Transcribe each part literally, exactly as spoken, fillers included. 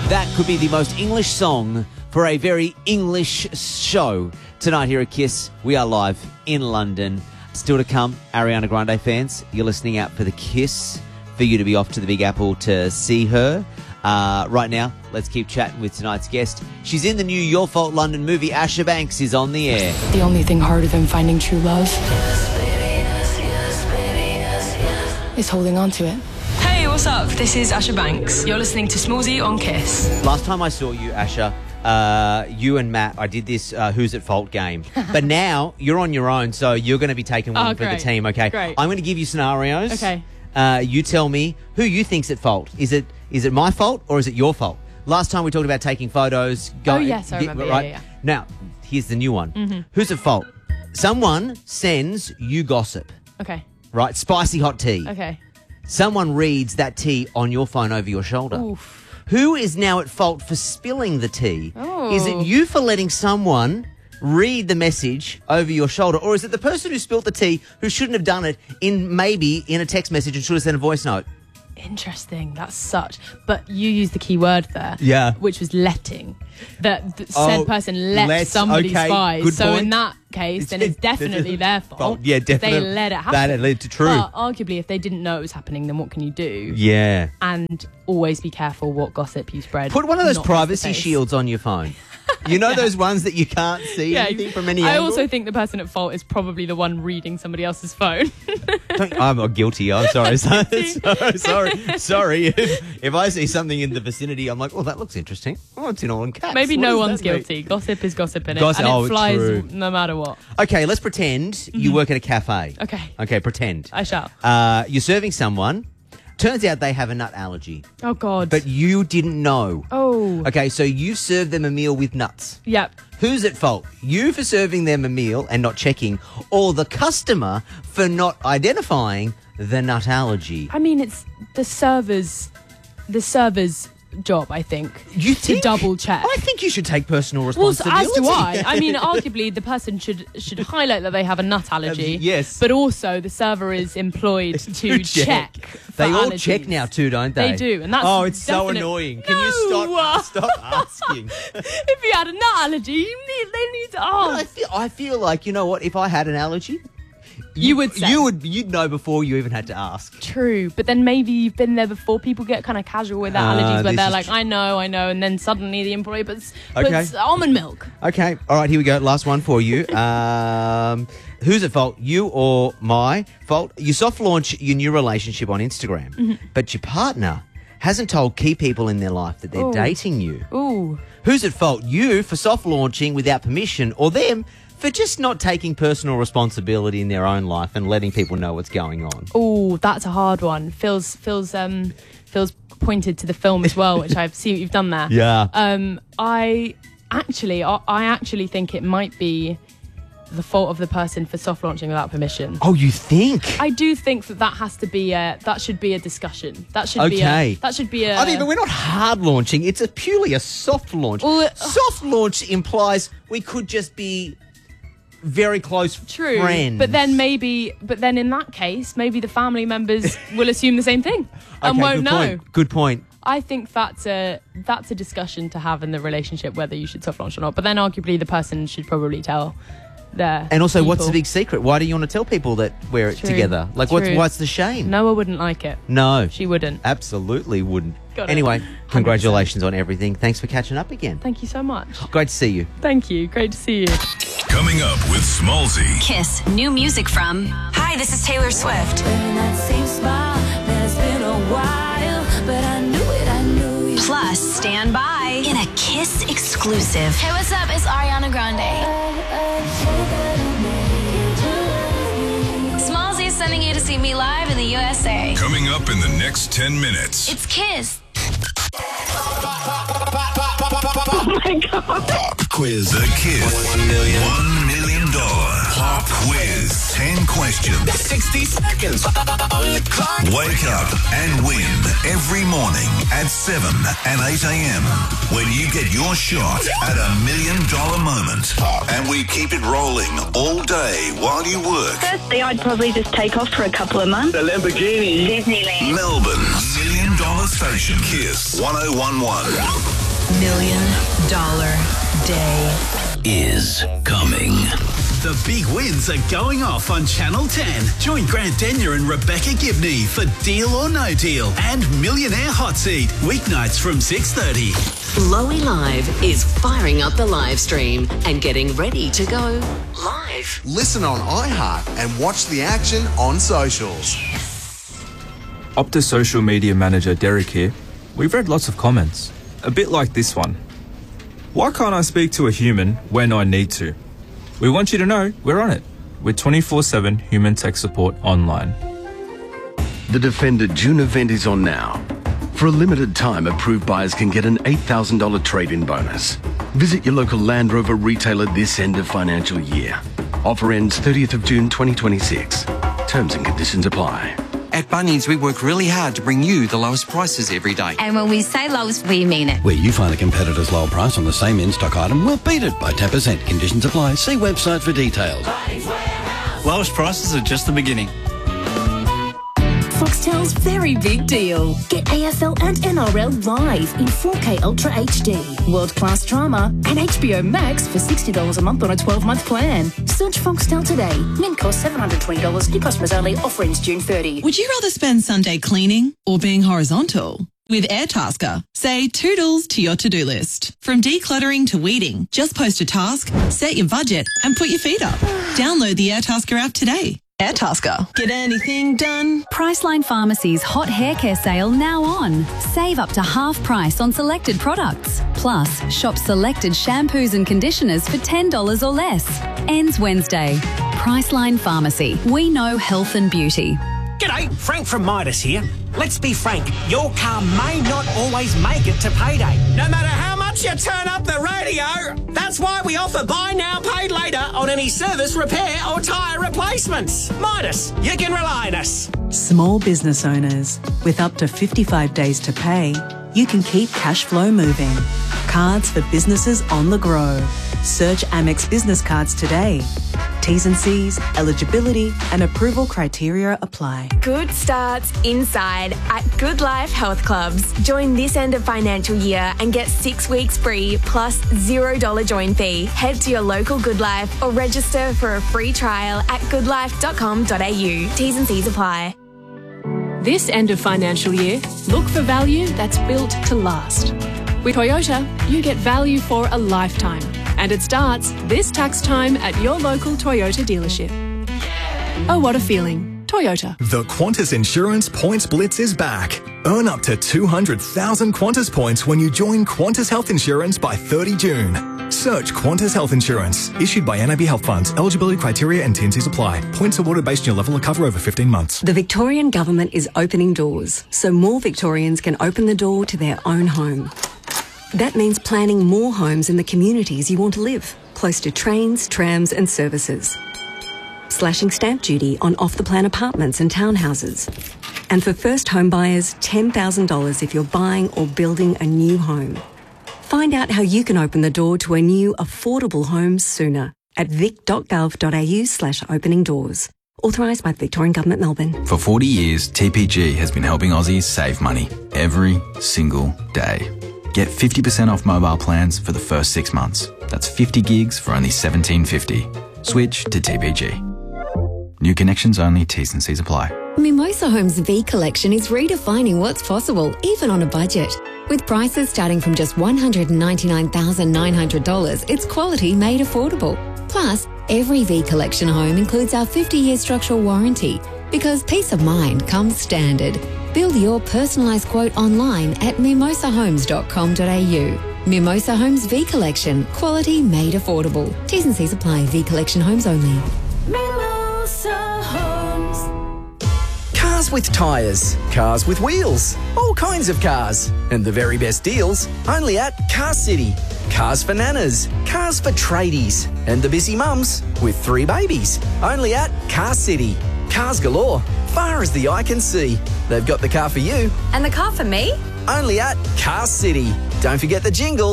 That could be the most English song for a very English show. Tonight here at Kiss, we are live in London. Still to come, Ariana Grande fans, you're listening out for the Kiss, for you to be off to the Big Apple to see her. Uh, right now, let's keep chatting with tonight's guest. She's in the new Your Fault London movie. Asha Banks is on the air. The only thing harder than finding true love is holding on to it. Hey, what's up? This is Asha Banks. You're listening to Smallzy on Kiss. Last time I saw you, Asha, uh, you and Matt, I did this uh, Who's at Fault game. But now you're on your own, so you're going to be taking one Oh, for great. the team, okay? Great. I'm going to give you scenarios. Okay. Uh, you tell me who you think's at fault. Is it is it my fault or is it your fault? Last time we talked about taking photos. Go, Oh, yes, I remember. Right? Yeah, yeah, Now, here's the new one. Mm-hmm. Who's at fault? Someone sends you gossip, Okay. right? Spicy hot tea. Okay. Someone reads that tea on your phone over your shoulder. Oof. Who is now at fault for spilling the tea? Oh. Is it you for letting someone read the message over your shoulder, or is it the person who spilt the tea who shouldn't have done it in maybe in a text message and should have sent a voice note? Interesting. That's such. But you used the key word there. Yeah. Which was letting. That the Oh, said person let let- somebody okay, spies. good So point. in that case, then it's definitely their fault. Fault, yeah, if definitely. They let it happen. That led to true. But arguably, if they didn't know it was happening, then what can you do? Yeah. And always be careful what gossip you spread. Put one of those not privacy face-to-face. shields on your phone. You know those ones that you can't see Yeah, anything from any I angle? also think the person at fault is probably the one reading somebody else's phone. Don't- I'm not guilty. I'm sorry. sorry, sorry, sorry. If, if I see something in the vicinity, I'm like, oh, that looks interesting. Oh, it's in all in caps. Maybe What no does one's that mean? guilty. Gossip is gossip in it. Gossip- and it oh, flies true. no matter what. Okay, let's pretend you work at a cafe. Okay. Okay, pretend. I shall. Uh, you're serving someone. Turns out they have a nut allergy, Oh, God. but you didn't know. oh. Okay, so you've served them a meal with nuts. Yep. Who's at fault? You for serving them a meal and not checking, or the customer for not identifying the nut allergy? I mean, it's the server's, the server's job, I think, You to think? double check. I think you should take personal Well, responsibility. as do I. I mean, arguably, the person should should highlight that they have a nut allergy. Um, yes. But also, the server is employed to check. for They all allergies. check now too, don't they? They do, and that's oh, it's so definite- annoying. Can No! you stop stop asking? If you had a nut allergy, you need, they need to. Oh, I feel I feel like you know what? If I had an allergy, You would say. you would you'd know before you even had to ask. True, but then maybe you've been there before. People get kind of casual with their Ah, allergies, where this they're is like, tr- "I know, I know," and then suddenly the employee puts, Okay. puts almond milk. Okay, all right, here we go. Last one for you. Um, who's at fault? You or my fault? You soft launch your new relationship on Instagram, Mm-hmm. but your partner hasn't told key people in their life that they're Oh. dating you. Ooh, Who's at fault? You for soft launching without permission, or them for just not taking personal responsibility in their own life and letting people know what's going on? ooh, that's a hard one. Feels feels um feels pointed to the film as well, which I've seen what you've done there. Yeah. Um, I actually, I, I actually think it might be the fault of the person for soft launching without permission. Oh, you think? I do think that that has to be a that should be a discussion. That should be Okay. a that should be a. I mean, but we're not hard launching. It's a purely a soft launch. Well, it- soft launch implies we could just be very close True, friends. but then maybe, but then in that case, maybe the family members will assume the same thing and Okay, won't good know. Point. Good point. I think that's a that's a discussion to have in the relationship, whether you should soft launch or not. But then arguably the person should probably tell their And also, what's the people. big secret? Why do you want to tell people that we're True. together? Like, what's True. what's the shame? Noah wouldn't like it. No, She wouldn't. absolutely wouldn't. Got it. Anyway, one hundred percent. congratulations on everything. Thanks for catching up again. Thank you so much. Great to see you. Thank you. Great to see you. Coming up with Smallzy. Kiss. New music from. Hi, this is Taylor Swift. Plus, stand by in a Kiss exclusive. Hey, what's up? It's Ariana Grande. Smallzy is sending you to see me live in the U S A. Coming up in the next ten minutes. It's Kiss. Pop quiz. The Kiss One million, One million dollar pop quiz. Ten questions. Sixty seconds. Wake up and win every morning at seven and eight a.m. when you get your shot at a million dollar moment, and we keep it rolling all day while you work. Firstly, I'd probably just take off for a couple of months. The Lamborghini. Disneyland. Melbourne's million dollar Your station, Kiss one oh one one. Million Dollar Day is coming. The big wins are going off on Channel ten. Join Grant Denyer and Rebecca Gibney for Deal or No Deal and Millionaire Hot Seat, weeknights from six thirty. Lowy Live is firing up the live stream and getting ready to go live. Listen on iHeart and watch the action on socials. Optus social media manager Derek here. We've read lots of comments, a bit like this one. Why can't I speak to a human when I need to? We want you to know we're on it with twenty-four seven human tech support online. The Defender June event is on now. For a limited time, approved buyers can get an eight thousand dollars trade-in bonus. Visit your local Land Rover retailer this end of financial year. Offer ends thirtieth of June twenty twenty-six. Terms and conditions apply. At Bunnings, we work really hard to bring you the lowest prices every day. And when we say lowest, we mean it. Where you find a competitor's lower price on the same in-stock item, we'll beat it by ten percent. Conditions apply. See website for details. Lowest prices are just the beginning. Foxtel's very big deal. Get A F L and N R L live in four K Ultra H D, world-class drama, and H B O Max for sixty dollars a month on a twelve-month plan. Search Foxtel today. Min cost seven hundred twenty dollars. New customers only. Offer ends June thirtieth. Would you rather spend Sunday cleaning or being horizontal? With Airtasker, say toodles to your to-do list. From decluttering to weeding, just post a task, set your budget, and put your feet up. Download the Airtasker app today. Airtasker. Get anything done. Priceline Pharmacy's hot hair care sale now on. Save up to half price on selected products. Plus, shop selected shampoos and conditioners for ten dollars or less. Ends Wednesday. Priceline Pharmacy. We know health and beauty. G'day, Frank from Midas here. Let's be frank, your car may not always make it to payday. No matter how much you turn up the radio, that's why we offer buy now, pay later on any service, repair or tyre replacements. Midas, you can rely on us. Small business owners, with up to fifty-five days to pay, you can keep cash flow moving. Cards for businesses on the go. Search Amex Business Cards today. T's and C's, eligibility and approval criteria apply. Good starts inside at Good Life Health Clubs. Join this end of financial year and get six weeks free plus zero dollar join fee. Head to your local Good Life or register for a free trial at good life dot com dot a u. T's and C's apply. This end of financial year, look for value that's built to last. With Toyota, you get value for a lifetime. And it starts this tax time at your local Toyota dealership. Oh, what a feeling. Toyota. The Qantas Insurance Points Blitz is back. Earn up to two hundred thousand Qantas points when you join Qantas Health Insurance by thirty June. Search Qantas Health Insurance. Issued by N A B Health Funds. Eligibility criteria and T and C's apply. Points awarded based on your level of cover over fifteen months. The Victorian Government is opening doors so more Victorians can open the door to their own home. That means planning more homes in the communities you want to live, close to trains, trams and services. Slashing stamp duty on off-the-plan apartments and townhouses. And for first home buyers, ten thousand dollars if you're buying or building a new home. Find out how you can open the door to a new affordable home sooner at vic dot gov dot a u slash opening doors. Authorised by the Victorian Government, Melbourne. For forty years, T P G has been helping Aussies save money every single day. Get fifty percent off mobile plans for the first six months. That's fifty gigs for only seventeen fifty. Switch to T P G. New connections only, T's and C's apply. Mimosa Homes V Collection is redefining what's possible, even on a budget. With prices starting from just one hundred ninety-nine thousand nine hundred dollars, it's quality made affordable. Plus, every V Collection home includes our fifty-year structural warranty, because peace of mind comes standard. Build your personalised quote online at mimosa homes dot com dot a u. Mimosa Homes V Collection. Quality made affordable. T's and C's apply. V Collection homes only. Mimosa Homes. Cars with tyres. Cars with wheels. All kinds of cars. And the very best deals only at Car City. Cars for nanas. Cars for tradies. And the busy mums with three babies. Only at Car City. Cars galore. Far as the eye can see. They've got the car for you. And the car for me? Only at Car City. Don't forget the jingle.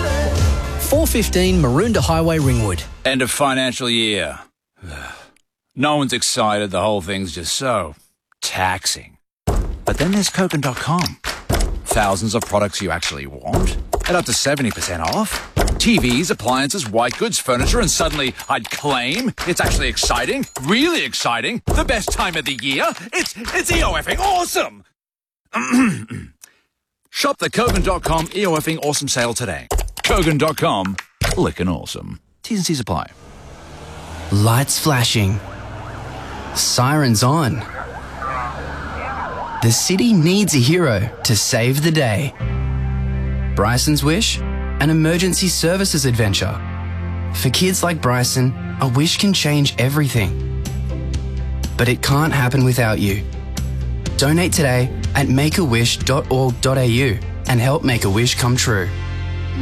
four fifteen Maroondah Highway, Ringwood. End of financial year. No one's excited, the whole thing's just so taxing. But then there's Kogan dot com. Thousands of products you actually want, at up to seventy percent off. T Vs, appliances, white goods, furniture, and suddenly I'd claim it's actually exciting, really exciting, the best time of the year. It's, it's EOFing awesome! Shop the Kogan dot com EOFing awesome sale today. Kogan dot com, clickin' awesome. T's and C's apply. Lights flashing. Sirens on. The city needs a hero to save the day. Bryson's Wish? An emergency services adventure. For kids like Bryson, a wish can change everything. But it can't happen without you. Donate today at make a wish dot org dot a u and help make a wish come true.